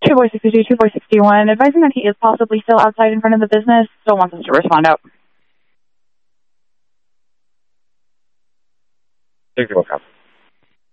Two Boy 62, Two Boy 61, advising that he is possibly still outside in front of the business, still wants us to respond out. 61 copy.